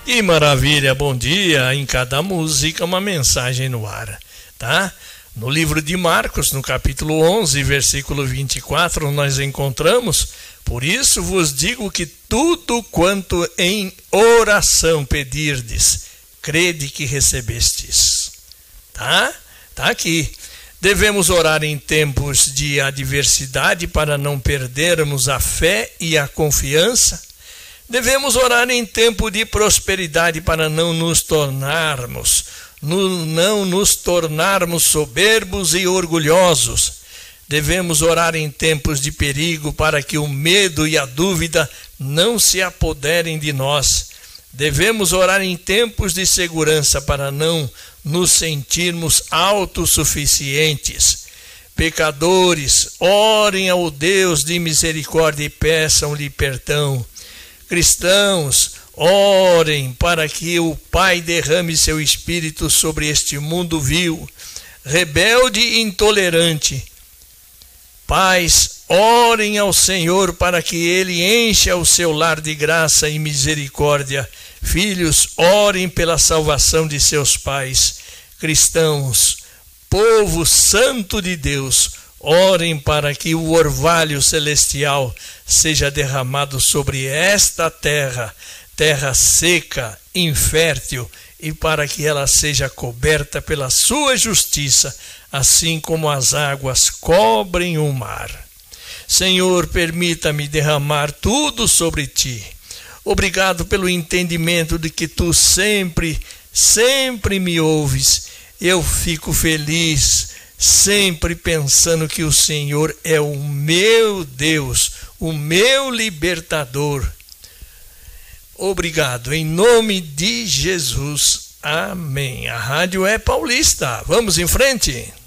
Que maravilha, bom dia. Em cada música uma mensagem no ar, tá? No livro de Marcos, no capítulo 11, versículo 24, nós encontramos: por isso vos digo que tudo quanto em oração pedirdes, crede que recebestes. Tá? Tá aqui. Devemos orar em tempos de adversidade para não perdermos a fé e a confiança. Devemos orar em tempo de prosperidade para não nos tornarmos soberbos e orgulhosos. Devemos orar em tempos de perigo para que o medo e a dúvida não se apoderem de nós. Devemos orar em tempos de segurança para não nos sentirmos autossuficientes. Pecadores, orem ao Deus de misericórdia e peçam-lhe perdão. Cristãos, orem para que o Pai derrame seu Espírito sobre este mundo vil, rebelde e intolerante. Pais, orem ao Senhor para que Ele encha o seu lar de graça e misericórdia. Filhos, orem pela salvação de seus pais. Cristãos, povo santo de Deus, orem para que o orvalho celestial seja derramado sobre esta terra, terra seca, infértil, e para que ela seja coberta pela sua justiça, assim como as águas cobrem o mar. Senhor, permita-me derramar tudo sobre ti. Obrigado pelo entendimento de que tu sempre me ouves. Eu fico feliz, sempre pensando que o Senhor é o meu Deus, o meu libertador. Obrigado, em nome de Jesus. Amém. A rádio é paulista. Vamos em frente.